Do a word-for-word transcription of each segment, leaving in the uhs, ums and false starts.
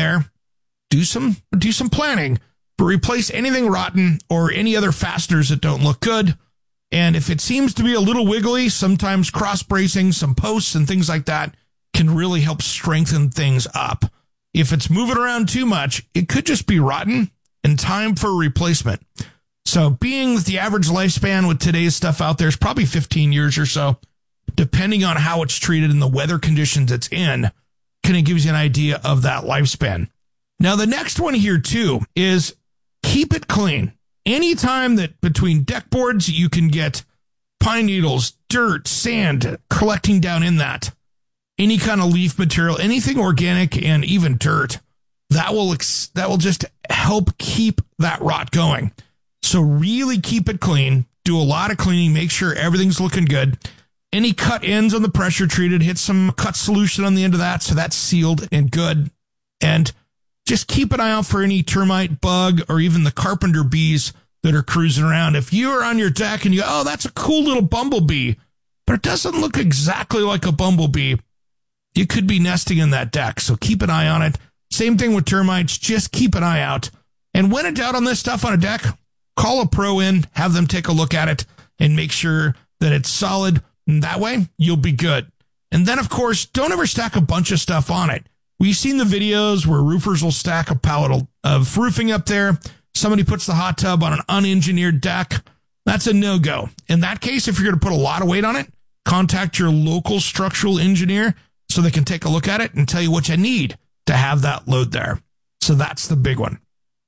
there, do some do some planning, but replace anything rotten or any other fasteners that don't look good. And if it seems to be a little wiggly, sometimes cross bracing, some posts and things like that can really help strengthen things up. If it's moving around too much, it could just be rotten and time for a replacement. So being that the average lifespan with today's stuff out there is probably fifteen years or so, depending on how it's treated and the weather conditions it's in, kind of gives you an idea of that lifespan. Now, the next one here, too, is keep it clean. Anytime that between deck boards, you can get pine needles, dirt, sand collecting down in that, any kind of leaf material, anything organic and even dirt, that will ex- that will just help keep that rot going. So really keep it clean. Do a lot of cleaning. Make sure everything's looking good. Any cut ends on the pressure treated, hit some cut solution on the end of that so that's sealed and good. And just keep an eye out for any termite, bug, or even the carpenter bees that are cruising around. If you are on your deck and you go, oh, that's a cool little bumblebee, but it doesn't look exactly like a bumblebee, it could be nesting in that deck. So keep an eye on it. Same thing with termites. Just keep an eye out. And when in doubt on this stuff on a deck, call a pro in, have them take a look at it, and make sure that it's solid. And that way, you'll be good. And then, of course, don't ever stack a bunch of stuff on it. We've seen the videos where roofers will stack a pallet of roofing up there. Somebody puts the hot tub on an unengineered deck. That's a no-go. In that case, if you're going to put a lot of weight on it, contact your local structural engineer so they can take a look at it and tell you what you need to have that load there. So that's the big one.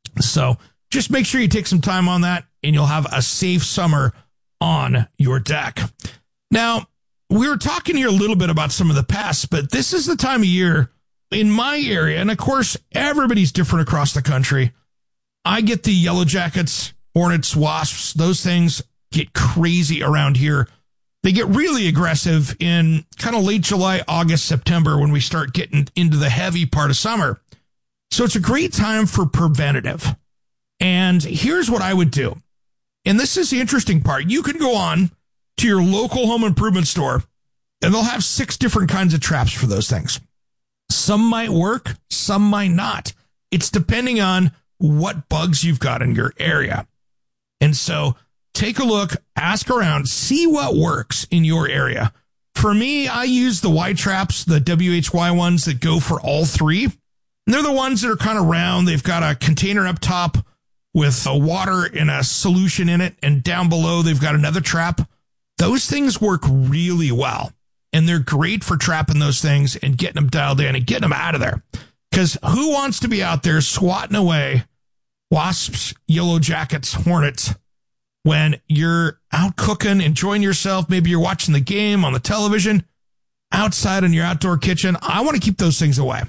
So just make sure you take some time on that and you'll have a safe summer on your deck. Now, we were talking here a little bit about some of the pests, but this is the time of year in my area, and of course, everybody's different across the country. I get the yellow jackets, hornets, wasps, those things get crazy around here. They get really aggressive in kind of late July, August, September when we start getting into the heavy part of summer. So it's a great time for preventative. And here's what I would do. And this is the interesting part. You can go on to your local home improvement store, and they'll have six different kinds of traps for those things. Some might work, some might not. It's depending on what bugs you've got in your area. And so take a look, ask around, see what works in your area. For me, I use the Y traps, the W H Y ones that go for all three. And they're the ones that are kind of round. They've got a container up top with a water and a solution in it. And down below, they've got another trap. Those things work really well. And they're great for trapping those things and getting them dialed in and getting them out of there. Because who wants to be out there swatting away wasps, yellow jackets, hornets when you're out cooking, enjoying yourself? Maybe you're watching the game on the television, outside in your outdoor kitchen. I want to keep those things away.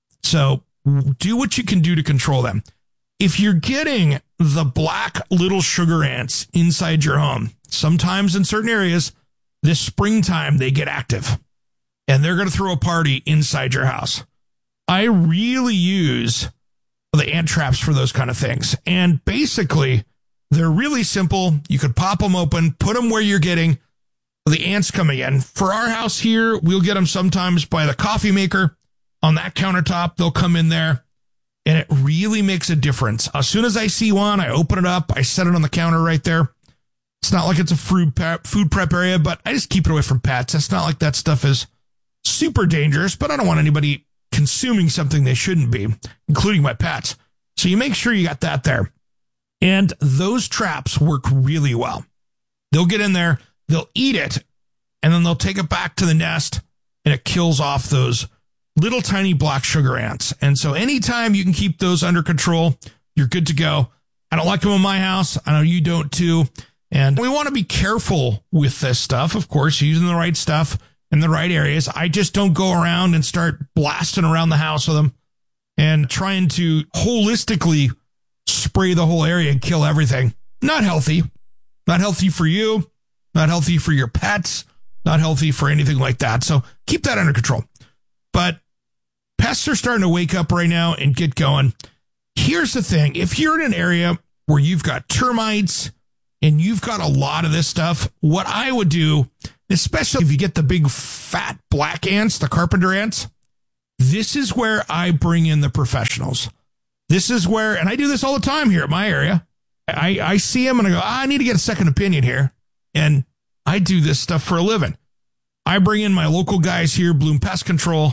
So do what you can do to control them. If you're getting the black little sugar ants inside your home, sometimes in certain areas, this springtime, they get active and they're going to throw a party inside your house. I really use the ant traps for those kind of things. And basically, they're really simple. You could pop them open, put them where you're getting the ants coming in. For our house here, we'll get them sometimes by the coffee maker on that countertop. They'll come in there and it really makes a difference. As soon as I see one, I open it up. I set it on the counter right there. It's not like it's a food prep, food prep area, but I just keep it away from pets. It's not like that stuff is super dangerous, but I don't want anybody consuming something they shouldn't be, including my pets. So you make sure you got that there. And those traps work really well. They'll get in there, they'll eat it, and then they'll take it back to the nest, and it kills off those little tiny black sugar ants. And so anytime you can keep those under control, you're good to go. I don't like them in my house. I know you don't too. And we want to be careful with this stuff, of course, using the right stuff in the right areas. I just don't go around and start blasting around the house with them and trying to holistically spray the whole area and kill everything. Not healthy. Not healthy for you. Not healthy for your pets. Not healthy for anything like that. So keep that under control. But pests are starting to wake up right now and get going. Here's the thing. If you're in an area where you've got termites and you've got a lot of this stuff, what I would do, especially if you get the big fat black ants, the carpenter ants, This is where I bring in the professionals. This is where, and I do this all the time here at my area. I, I see them and I go, I need to get a second opinion here. And I do this stuff for a living. I bring in my local guys here, Bloom Pest Control,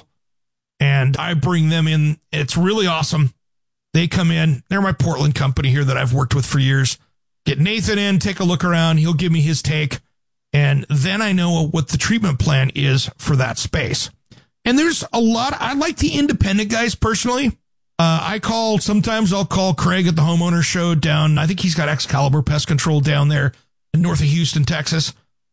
and I bring them in. It's really awesome. They come in. They're my Portland company here that I've worked with for years. Get Nathan in, take a look around. He'll give me his take. And then I know what the treatment plan is for that space. And there's a lot. I like the independent guys personally. Uh, I call, sometimes I'll call Craig at the homeowner show down. I think he's got Excalibur Pest Control down there in north of Houston, Texas.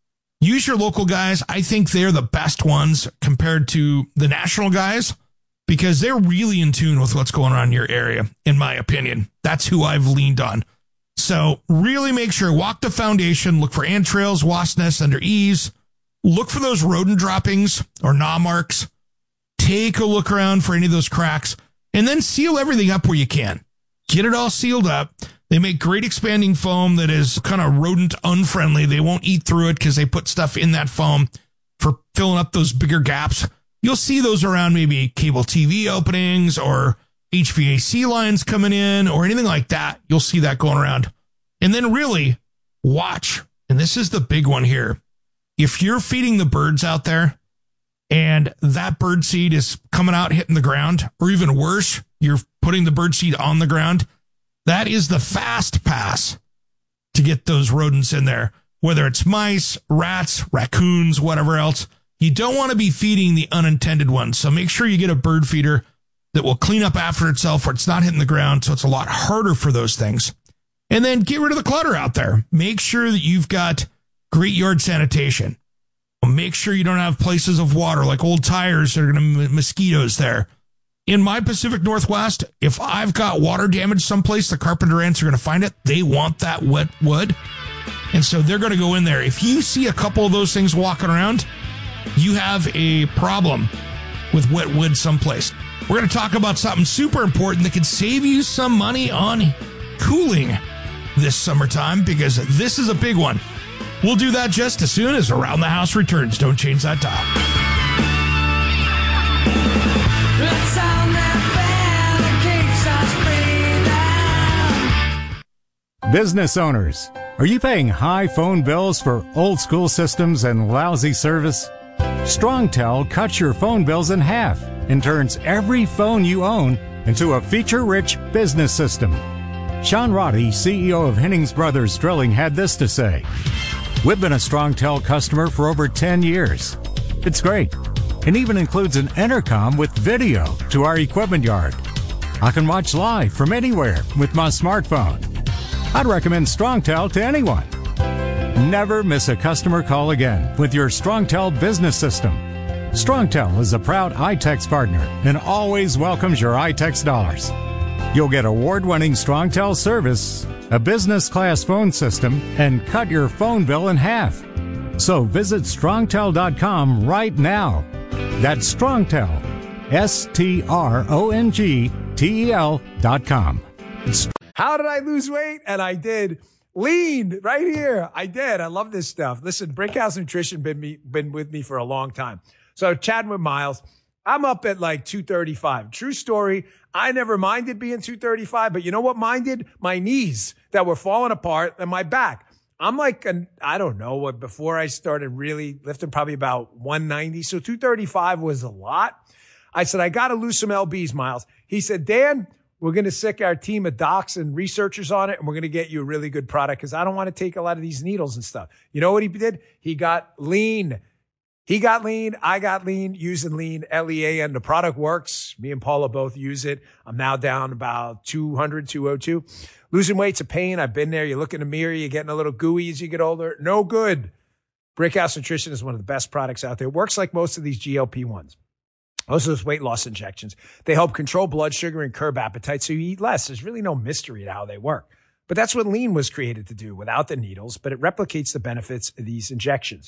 Use your local guys. I think they're the best ones compared to the national guys because they're really in tune with what's going on in your area, in my opinion. That's who I've leaned on. So really make sure, walk the foundation, look for entrails, wasp nests under eaves, look for those rodent droppings or gnaw marks, take a look around for any of those cracks, and then seal everything up where you can. Get it all sealed up. They make great expanding foam that is kind of rodent unfriendly. They won't eat through it because they put stuff in that foam for filling up those bigger gaps. You'll see those around maybe cable T V openings or H V A C lines coming in or anything like that. You'll see that going around. And then really watch. And this is the big one here. If you're feeding the birds out there and that bird seed is coming out, hitting the ground, or even worse, you're putting the bird seed on the ground, that is the fast pass to get those rodents in there, whether it's mice, rats, raccoons, whatever else. You don't want to be feeding the unintended ones. So make sure you get a bird feeder that will clean up after itself where it's not hitting the ground. So it's a lot harder for those things. And then get rid of the clutter out there. Make sure that you've got great yard sanitation. Make sure you don't have places of water like old tires that are going to mosquitoes there. In my Pacific Northwest, if I've got water damage someplace, the carpenter ants are going to find it. They want that wet wood. And so they're going to go in there. If you see a couple of those things walking around, you have a problem with wet wood someplace. We're going to talk about something super important that could save you some money on cooling this summertime because this is a big one. We'll do that just as soon as Around the House returns. Don't change that dial. Business owners, are you paying high phone bills for old school systems and lousy service? StrongTel cuts your phone bills in half and turns every phone you own into a feature-rich business system. Sean Roddy, C E O of Hennings Brothers Drilling, had this to say. We've been a StrongTel customer for over ten years. It's great. It even includes an intercom with video to our equipment yard. I can watch live from anywhere with my smartphone. I'd recommend StrongTel to anyone. Never miss a customer call again with your StrongTel business system. StrongTel is a proud iTex partner and always welcomes your iTex dollars. You'll get award-winning StrongTel service, a business-class phone system, and cut your phone bill in half. So visit strongtel dot com right now. That's StrongTel, S T R O N G T E L dot com. How did I lose weight? And I did. Lean right here. I did. I love this stuff. Listen, Brickhouse Nutrition been me, been with me for a long time. So chatting with Miles, I'm up at like two thirty-five. True story. I never minded being two thirty-five, but you know what minded? My knees that were falling apart and my back. I'm like, an, I don't know what, before I started really lifting, probably about one ninety. So two thirty-five was a lot. I said, I got to lose some L Bs, Miles. He said, Dan, we're going to sick our team of docs and researchers on it, and we're going to get you a really good product because I don't want to take a lot of these needles and stuff. You know what he did? He got lean. He got lean. I got lean using lean, L E A N. The product works. Me and Paula both use it. I'm now down about two hundred, two oh two. Losing weight's a pain. I've been there. You look in the mirror. You're getting a little gooey as you get older. No good. Brickhouse Nutrition is one of the best products out there. It works like most of these G L P ones. Most of those weight loss injections. They help control blood sugar and curb appetite so you eat less. There's really no mystery to how they work. But that's what lean was created to do without the needles, but it replicates the benefits of these injections.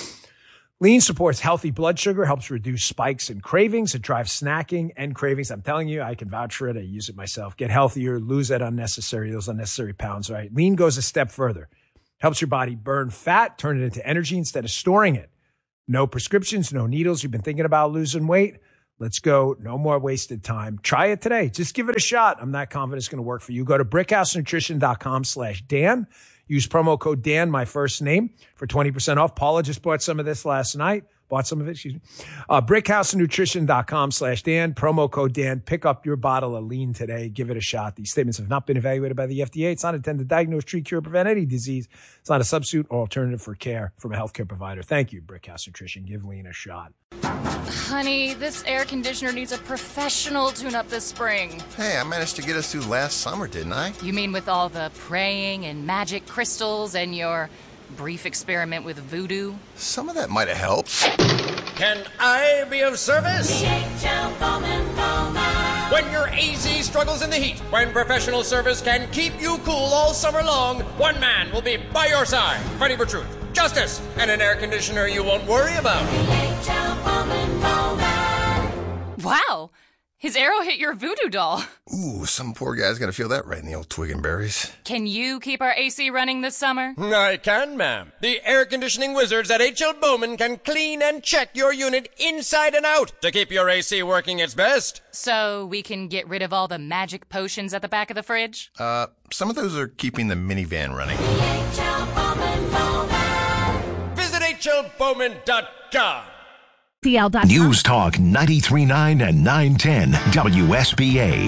Lean supports healthy blood sugar, helps reduce spikes and cravings. It drives snacking and cravings. I'm telling you, I can vouch for it. I use it myself. Get healthier, lose that unnecessary, those unnecessary pounds, right? Lean goes a step further. Helps your body burn fat, turn it into energy instead of storing it. No prescriptions, no needles. You've been thinking about losing weight? Let's go. No more wasted time. Try it today. Just give it a shot. I'm not confident it's going to work for you. Go to brickhousenutrition.com slash Dan. Use promo code Dan, my first name, for twenty percent off. Paula just bought some of this last night. Bought some of it, excuse me. Uh, brickhousenutrition.com slash Dan. Promo code Dan. Pick up your bottle of lean today. Give it a shot. These statements have not been evaluated by the F D A. It's not intended to diagnose, treat, cure, or prevent any disease. It's not a substitute or alternative for care from a healthcare provider. Thank you, Brickhouse Nutrition. Give lean a shot. Honey, this air conditioner needs a professional tune-up this spring. Hey, I managed to get us through last summer, didn't I? You mean with all the praying and magic crystals and your brief experiment with voodoo? Some of that might have helped. Can I be of service? D H L Bowman Bowman. When your A Z struggles in the heat, when professional service can keep you cool all summer long, one man will be by your side, fighting for truth, justice, and an air conditioner you won't worry about. D H L Bowman Bowman. Wow! His arrow hit your voodoo doll. Ooh, some poor guy's gonna feel that right in the old twig and berries. Can you keep our A C running this summer? I can, ma'am. The air conditioning wizards at H L Bowman can clean and check your unit inside and out to keep your A C working its best. So we can get rid of all the magic potions at the back of the fridge? Uh, some of those are keeping the minivan running. D H L Bowman Bowman. Visit H L Bowman dot com. News Talk ninety-three point nine and nine ten W S B A.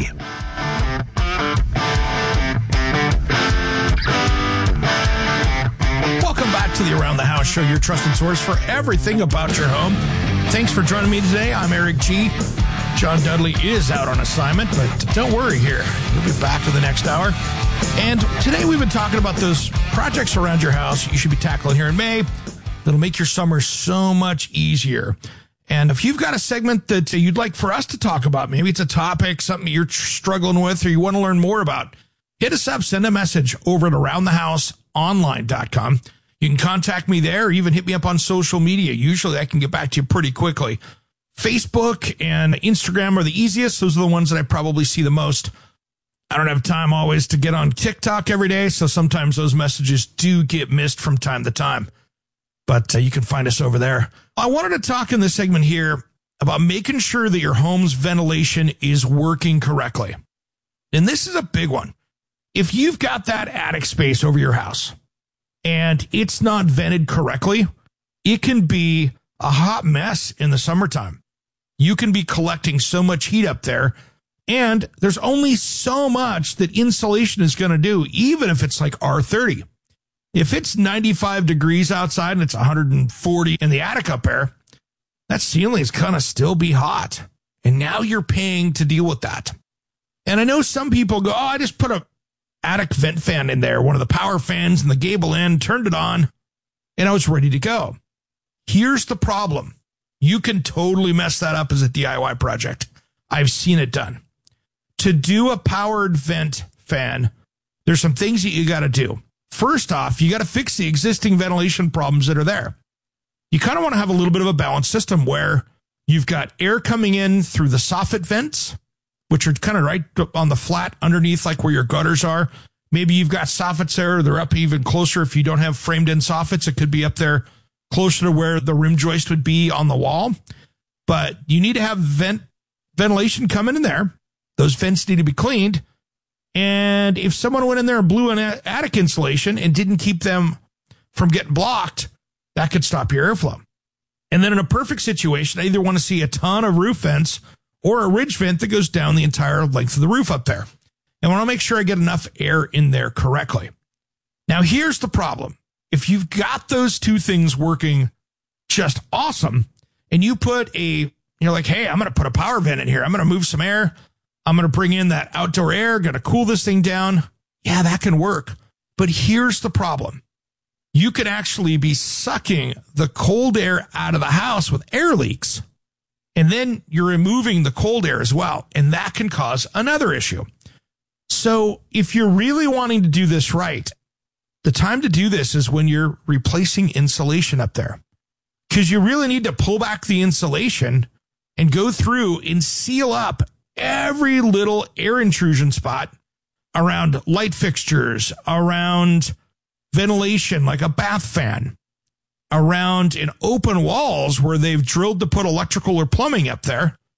Welcome back to the Around the House Show, your trusted source for everything about your home. Thanks for joining me today. I'm Eric G. John Dudley is out on assignment, but don't worry here. He'll be back for the next hour. And today we've been talking about those projects around your house you should be tackling here in May that'll make your summer so much easier. And if you've got a segment that you'd like for us to talk about, maybe it's a topic, something you're struggling with or you want to learn more about, hit us up, send a message over at around the house online dot com. You can contact me there or even hit me up on social media. Usually I can get back to you pretty quickly. Facebook and Instagram are the easiest. Those are the ones that I probably see the most. I don't have time always to get on TikTok every day, so sometimes those messages do get missed from time to time. But uh, you can find us over there. I wanted to talk in this segment here about making sure that your home's ventilation is working correctly. And this is a big one. If you've got that attic space over your house and it's not vented correctly, it can be a hot mess in the summertime. You can be collecting so much heat up there, and there's only so much that insulation is going to do, even if it's like R thirty. If it's ninety-five degrees outside and it's one hundred forty in the attic up there, that ceiling is going to still be hot. And now you're paying to deal with that. And I know some people go, oh, I just put a attic vent fan in there, one of the power fans in the gable end, turned it on, and I was ready to go. Here's the problem. You can totally mess that up as a D I Y project. I've seen it done. To do a powered vent fan, there's some things that you got to do. First off, you got to fix the existing ventilation problems that are there. You kind of want to have a little bit of a balanced system where you've got air coming in through the soffit vents, which are kind of right on the flat underneath, like where your gutters are. Maybe you've got soffits there. They're up even closer. If you don't have framed in soffits, it could be up there closer to where the rim joist would be on the wall. But you need to have vent ventilation coming in there. Those vents need to be cleaned. And if someone went in there and blew an attic insulation and didn't keep them from getting blocked, that could stop your airflow. And then in a perfect situation, I either want to see a ton of roof vents or a ridge vent that goes down the entire length of the roof up there. And I want to make sure I get enough air in there correctly. Now, here's the problem. If you've got those two things working just awesome, and you put a, you're like, hey, I'm going to put a power vent in here. I'm going to move some air. I'm going to bring in that outdoor air, going to cool this thing down. Yeah, that can work. But here's the problem. You could actually be sucking the cold air out of the house with air leaks. And then you're removing the cold air as well. And that can cause another issue. So if you're really wanting to do this right, the time to do this is when you're replacing insulation up there. Because you really need to pull back the insulation and go through and seal up every little air intrusion spot around light fixtures, around ventilation like a bath fan, around in open walls where they've drilled to put electrical or plumbing up there.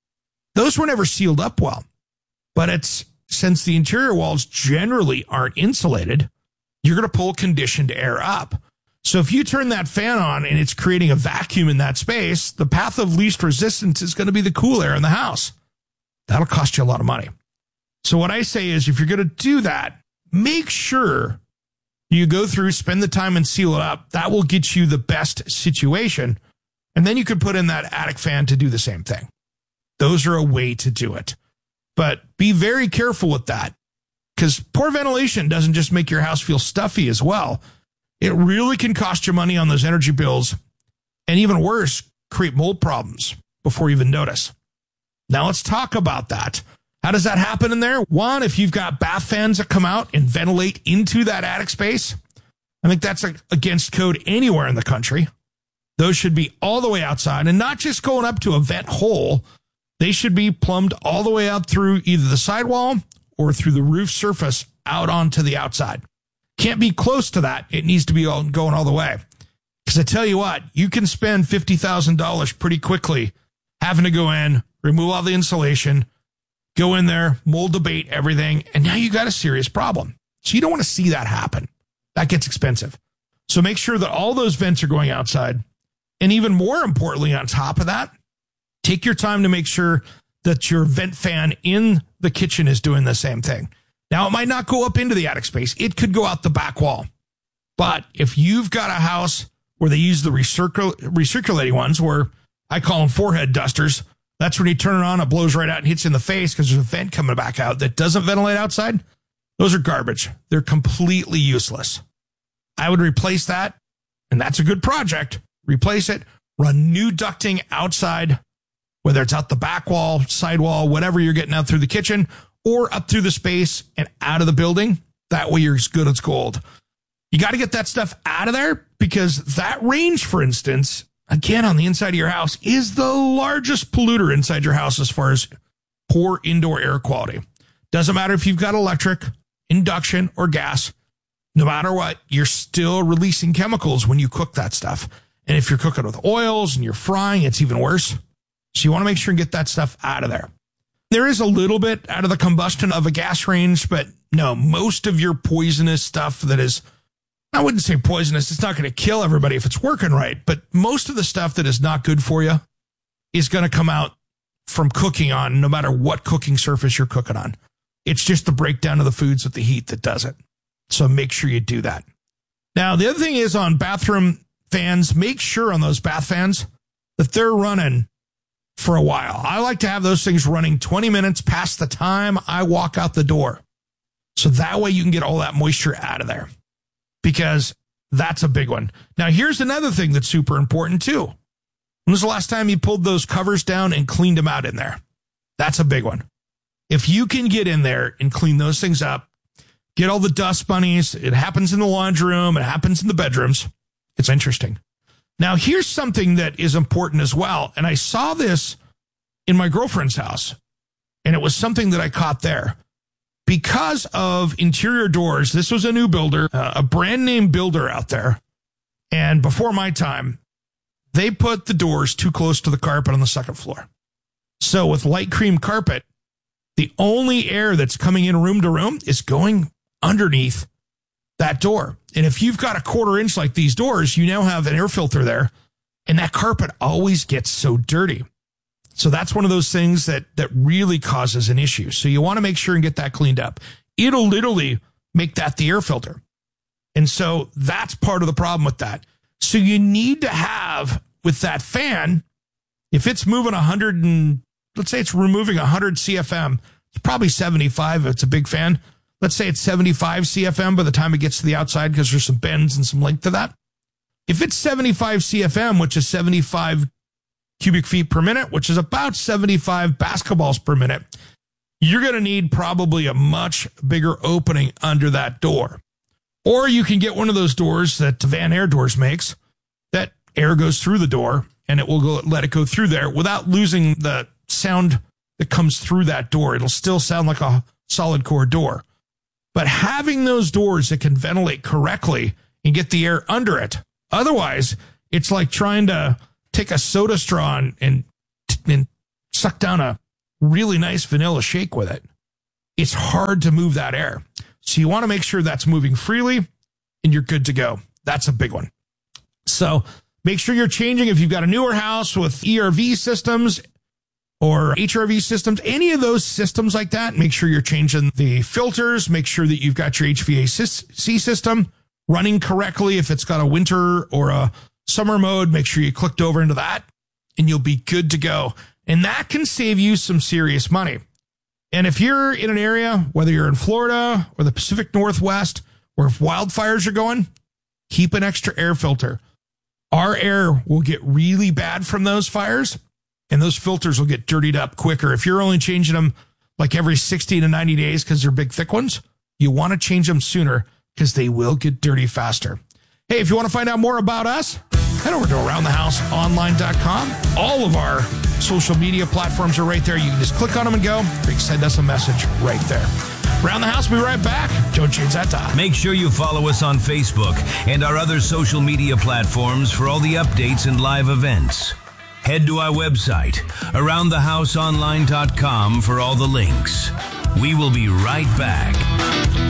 Those were never sealed up well. But it's since the interior walls generally aren't insulated, you're going to pull conditioned air up. So if you turn that fan on and it's creating a vacuum in that space, the path of least resistance is going to be the cool air in the house. That'll cost you a lot of money. So what I say is if you're going to do that, make sure you go through, spend the time and seal it up. That will get you the best situation. And then you could put in that attic fan to do the same thing. Those are a way to do it. But be very careful with that, because poor ventilation doesn't just make your house feel stuffy as well. It really can cost you money on those energy bills, and even worse, create mold problems before you even notice. Now let's talk about that. How does that happen in there? One, if you've got bath fans that come out and ventilate into that attic space, I think that's against code anywhere in the country. Those should be all the way outside and not just going up to a vent hole. They should be plumbed all the way out through either the sidewall or through the roof surface out onto the outside. Can't be close to that. It needs to be all, going all the way. Because I tell you what, you can spend fifty thousand dollars pretty quickly having to go in, remove all the insulation, go in there, mold abate everything, and now you got a serious problem. So you don't want to see that happen. That gets expensive. So make sure that all those vents are going outside. And even more importantly, on top of that, take your time to make sure that your vent fan in the kitchen is doing the same thing. Now, it might not go up into the attic space. It could go out the back wall. But if you've got a house where they use the recircul- recirculating ones, where I call them forehead dusters, that's when you turn it on, it blows right out and hits you in the face because there's a vent coming back out that doesn't ventilate outside. Those are garbage. They're completely useless. I would replace that, and that's a good project. Replace it, run new ducting outside, whether it's out the back wall, side wall, whatever you're getting out through the kitchen, or up through the space and out of the building. That way you're as good as gold. You got to get that stuff out of there because that range, for instance, again, on the inside of your house is the largest polluter inside your house as far as poor indoor air quality. Doesn't matter if you've got electric, induction, or gas. No matter what, you're still releasing chemicals when you cook that stuff. And if you're cooking with oils and you're frying, it's even worse. So you want to make sure and get that stuff out of there. There is a little bit out of the combustion of a gas range, but no, most of your poisonous stuff that is, I wouldn't say poisonous, it's not going to kill everybody if it's working right, but most of the stuff that is not good for you is going to come out from cooking on, no matter what cooking surface you're cooking on. It's just the breakdown of the foods with the heat that does it. So make sure you do that. Now, the other thing is on bathroom fans, make sure on those bath fans that they're running for a while. I like to have those things running twenty minutes past the time I walk out the door. So that way you can get all that moisture out of there, because that's a big one. Now, here's another thing that's super important too. When was the last time you pulled those covers down and cleaned them out in there? That's a big one. If you can get in there and clean those things up, get all the dust bunnies, it happens in the laundry room, it happens in the bedrooms. It's interesting. Now, here's something that is important as well. And I saw this in my girlfriend's house, and it was something that I caught there. Because of interior doors, this was a new builder, uh, a brand name builder out there. And before my time, they put the doors too close to the carpet on the second floor. So with light cream carpet, the only air that's coming in room to room is going underneath that door. And if you've got a quarter inch like these doors, you now have an air filter there, and that carpet always gets so dirty. So that's one of those things that that really causes an issue. So you want to make sure and get that cleaned up. It'll literally make that the air filter. And so that's part of the problem with that. So you need to have, with that fan, if it's moving one hundred and let's say it's removing one hundred C F M, it's probably seventy-five if it's a big fan. Let's say it's seventy-five C F M by the time it gets to the outside, because there's some bends and some length to that. If it's seventy-five C F M, which is seventy-five cubic feet per minute, which is about seventy-five basketballs per minute, you're going to need probably a much bigger opening under that door. Or you can get one of those doors that Van Air Doors makes, that air goes through the door and it will go, let it go through there without losing the sound that comes through that door. It'll still sound like a solid core door. But having those doors that can ventilate correctly and get the air under it. Otherwise, it's like trying to take a soda straw and, and, and suck down a really nice vanilla shake with it, it's hard to move that air. So you want to make sure that's moving freely and you're good to go. That's a big one. So make sure you're changing if you've got a newer house with E R V systems or H R V systems, any of those systems like that. Make sure you're changing the filters. Make sure that you've got your H V A C system running correctly. If it's got a winter or a summer mode, make sure you clicked over into that and you'll be good to go. And that can save you some serious money. And if you're in an area, whether you're in Florida or the Pacific Northwest, where if wildfires are going, keep an extra air filter. Our air will get really bad from those fires, and those filters will get dirtied up quicker. If you're only changing them like every sixty to ninety days because they're big, thick ones, you want to change them sooner because they will get dirty faster. Hey, if you want to find out more about us, head over to around the house online dot com. All of our social media platforms are right there. You can just click on them and go, or you can send us a message right there. Around the House, we'll be right back. Don't change that dial. Make sure you follow us on Facebook and our other social media platforms for all the updates and live events. Head to our website, around the house online dot com, for all the links. We will be right back.